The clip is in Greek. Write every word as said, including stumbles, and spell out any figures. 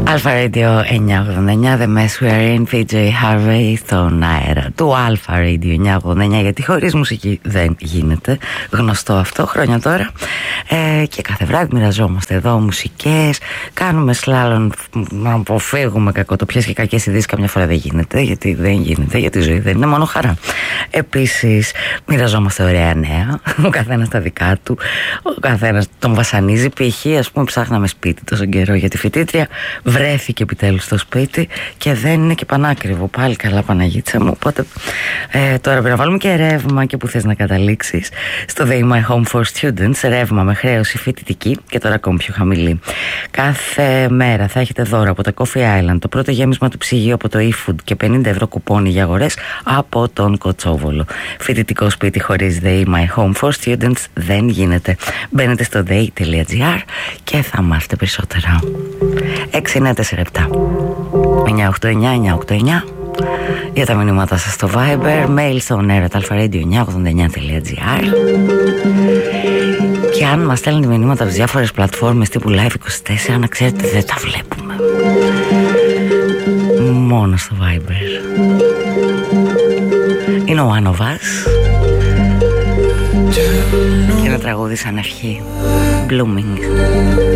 Αλφα Radio εννιακόσια ογδόντα εννιά, The Mess We Are In, πι τζέι Harvey στον αέρα του Αλφα Radio εννιακόσια ογδόντα εννιά, γιατί χωρίς μουσική δεν γίνεται, γνωστό αυτό χρόνια τώρα, ε, και κάθε βράδυ μοιραζόμαστε εδώ μουσικές, κάνουμε σλάλον να αποφύγουμε κακοτοπιές και κακές ειδήσεις. Καμιά φορά δεν γίνεται, γιατί δεν γίνεται, γιατί η ζωή δεν είναι μόνο χαρά. Επίσης μοιραζόμαστε ωραία νέα, ο καθένας τα δικά του, ο καθένας τον βασανίζει. Π.χ. ας πούμε ψάχναμε σπίτι τόσο καιρό για τη φοιτήτρια, βρέθηκε επιτέλους στο σπίτι και δεν είναι και πανάκριβο. Πάλι καλά, Παναγίτσα μου. Οπότε ε, τώρα πρέπει να βάλουμε και ρεύμα, και που θες να καταλήξεις στο They My Home for Students, ρεύμα με χρέωση φοιτητική και τώρα ακόμη πιο χαμηλή. Κάθε μέρα θα έχετε δώρο από το Coffee Island, το πρώτο γέμισμα του ψυγείου από το eFood και πενήντα ευρώ κουπόνι για αγορές από τον Κοτσόβολο. Φοιτητικό σπίτι χωρίς They My Home for Students δεν γίνεται. Μπαίνετε στο they.gr και θα μάθετε περισσότερα. έξι εννιά τέσσερα επτά εννιά οκτώ εννιά εννιά οκτώ εννιά για τα μηνύματα σας στο Viber, mail στο νέρα αλφαραdio εννιακόσια ογδόντα εννιά τελεία τζι άρ. Και αν μας στέλνετε μηνύματα από τις διάφορες πλατφόρμες τύπου Live είκοσι τέσσερα, να ξέρετε δεν τα βλέπουμε, μόνο στο Viber. Είναι ο One of Us και ένα τραγούδι σαν ευχή, Blooming.